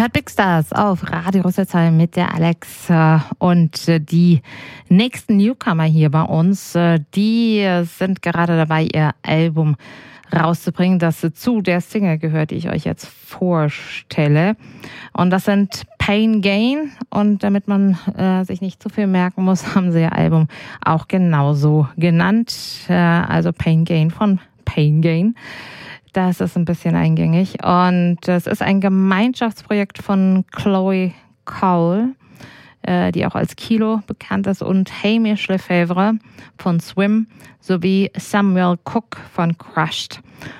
hört Big Stars auf Radio Rüsselsheim mit der Alex und die nächsten Newcomer hier bei uns, die sind gerade dabei, ihr Album rauszubringen, das zu der Single gehört, die ich euch jetzt vorstelle. Und das sind Pain Gain. Und damit man sich nicht zu viel merken muss, haben sie ihr Album auch genauso genannt. Also Pain Gain von Pain Gain. Das ist ein bisschen eingängig. Und es ist ein Gemeinschaftsprojekt von Chloe Cowell, die auch als Kilo bekannt ist, und Hamish Lefebvre von Swim sowie Samuel Cook von Crushed.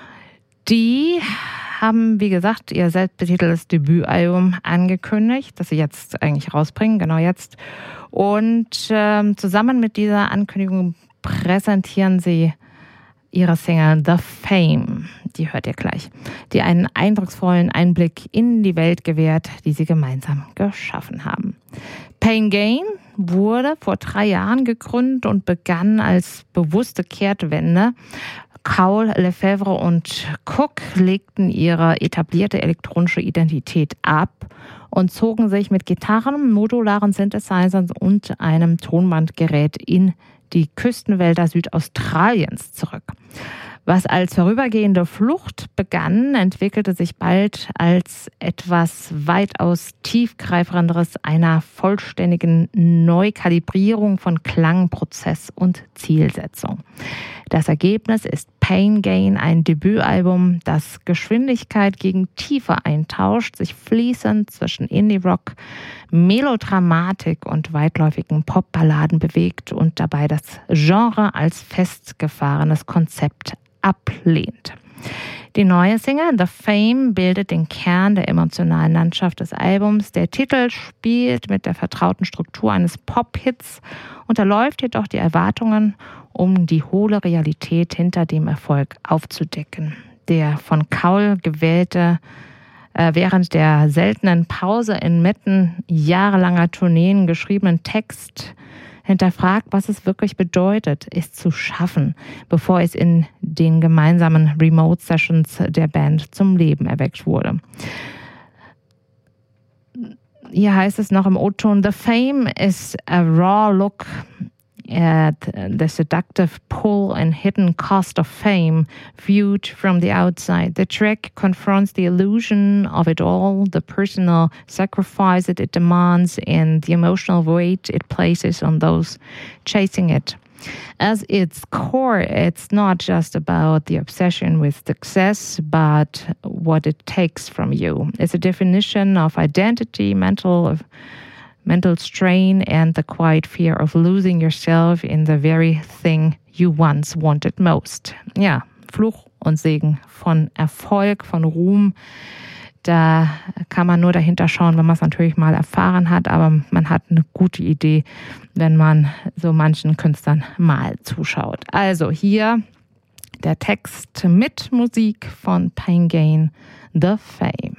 Die haben, wie gesagt, ihr selbstbetiteltes Debütalbum angekündigt, das sie jetzt eigentlich rausbringen, genau jetzt. Und zusammen mit dieser Ankündigung präsentieren sie ihre Single The Fame, die hört ihr gleich, die einen eindrucksvollen Einblick in die Welt gewährt, die sie gemeinsam geschaffen haben. Pain Gain wurde vor 3 Jahren gegründet und begann als bewusste Kehrtwende. Cowell, Lefebvre und Cook legten ihre etablierte elektronische Identität ab und zogen sich mit Gitarren, modularen Synthesizern und einem Tonbandgerät in die Küstenwälder Südaustraliens zurück. Was als vorübergehende Flucht begann, entwickelte sich bald als etwas weitaus tiefgreifenderes, einer vollständigen Neukalibrierung von Klang, Prozess und Zielsetzung. Das Ergebnis ist Pain Gain, ein Debütalbum, das Geschwindigkeit gegen Tiefe eintauscht, sich fließend zwischen Indie-Rock, Melodramatik und weitläufigen Popballaden bewegt und dabei das Genre als festgefahrenes Konzept ablehnt. Die neue Single The Fame bildet den Kern der emotionalen Landschaft des Albums. Der Titel spielt mit der vertrauten Struktur eines Pop-Hits, unterläuft jedoch die Erwartungen, um die hohle Realität hinter dem Erfolg aufzudecken. Der von Cowell gewählte, während der seltenen Pause inmitten jahrelanger Tourneen geschriebenen Text hinterfragt, was es wirklich bedeutet, es zu schaffen, bevor es in den gemeinsamen Remote-Sessions der Band zum Leben erweckt wurde. Hier heißt es noch im O-Ton: The Fame is a raw look at the seductive pull and hidden cost of fame viewed from the outside. The track confronts the illusion of it all, the personal sacrifice that it demands, and the emotional weight it places on those chasing it. At its core, it's not just about the obsession with success, but what it takes from you. It's a definition of identity, mental strain, and the quiet fear of losing yourself in the very thing you once wanted most. Ja, Fluch und Segen von Erfolg, von Ruhm. Da kann man nur dahinter schauen, wenn man es natürlich mal erfahren hat, aber man hat eine gute Idee, wenn man so manchen Künstlern mal zuschaut. Also hier der Text mit Musik von Pain Gain, The Fame.